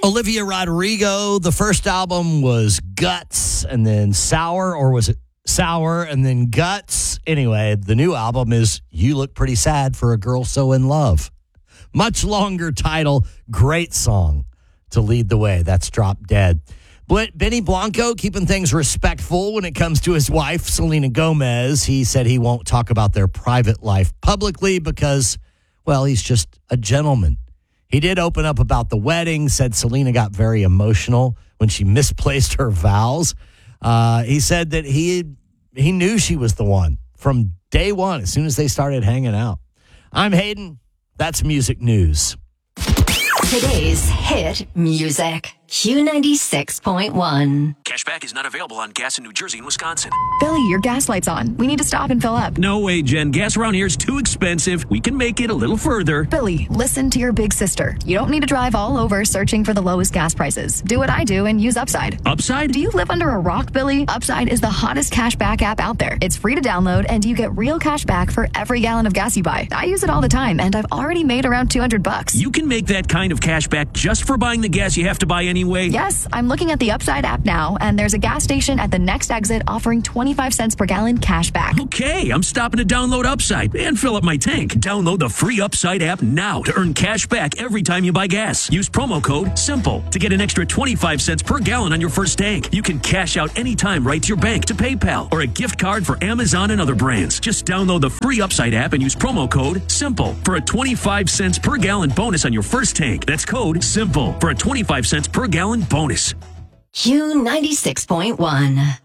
Olivia Rodrigo, the first album was Guts and then Sour, or was it Sour and then Guts? Anyway, the new album is You Look Pretty Sad for a Girl So in Love. Much longer title, great song to lead the way. That's Drop Dead. Benny Blanco keeping things respectful when it comes to his wife, Selena Gomez. He said he won't talk about their private life publicly because, well, he's just a gentleman. He did open up about the wedding, said Selena got very emotional when she misplaced her vows. He said that he knew she was the one from day one, as soon as they started hanging out. I'm Hayden. That's music news. Today's hit music. Q96.1. Cashback is not available on gas in New Jersey and Wisconsin. Billy, your gas light's on. We need to stop and fill up. No way, Jen. Gas around here is too expensive. We can make it a little further. Billy, listen to your big sister. You don't need to drive all over searching for the lowest gas prices. Do what I do and use Upside. Upside? Do you live under a rock, Billy? Upside is the hottest cashback app out there. It's free to download, and you get real cash back for every gallon of gas you buy. I use it all the time, and I've already made around $200. You can make that kind of cash back just for buying the gas you have to buy anyway? Yes, I'm looking at the Upside app now, and there's a gas station at the next exit offering 25 cents per gallon cash back. Okay, I'm stopping to download Upside and fill up my tank. Download the free Upside app now to earn cash back every time you buy gas. Use promo code SIMPLE to get an extra 25 cents per gallon on your first tank. You can cash out anytime right to your bank, to PayPal, or a gift card for Amazon and other brands. Just download the free Upside app and use promo code SIMPLE for a 25 cents per gallon bonus on your first tank. That's code SIMPLE for a 25 cents per gallon bonus. Q96.1.